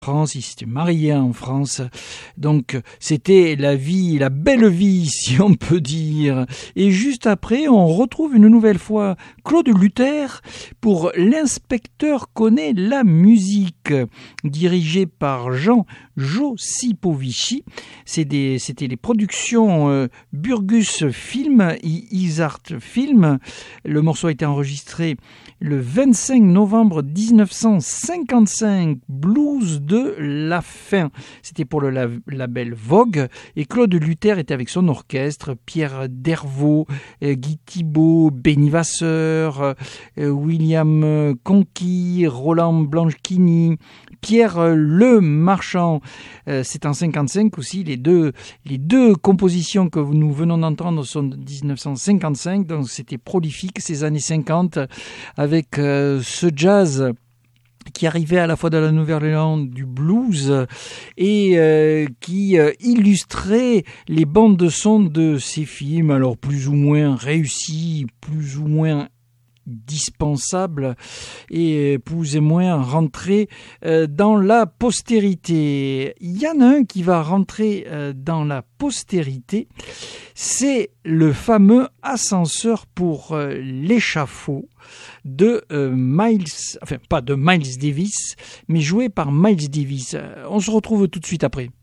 France, il s'était marié en France, donc c'était la vie, la belle vie si on peut dire. Et juste après, on retrouve une nouvelle fois Claude Luther pour L'inspecteur connaît la musique, dirigé par Jean Josipovici. C'était les productions Burgus Film et Isart Film. Le morceau a été enregistré le 25 novembre 1955, Blues de la fin. C'était pour le label Vogue et Claude Luther était avec son orchestre, Pierre Dervaux, Guy Thibault, Benny Vasseur, William Conqui, Roland Blanchini, Pierre Le Marchand. C'est en 55 aussi, les deux compositions que nous venons d'entendre sont de 1955, donc c'était prolifique ces années 50 avec ce jazz qui arrivait à la fois de la Nouvelle-Orléans du blues et qui illustrait les bandes de son de ces films, alors plus ou moins réussis, plus ou moins dispensable et plus ou moins rentrer dans la postérité. Il y en a un qui va rentrer dans la postérité, c'est le fameux Ascenseur pour l'échafaud de Miles, enfin pas de Miles Davis, mais joué par Miles Davis. On se retrouve tout de suite après.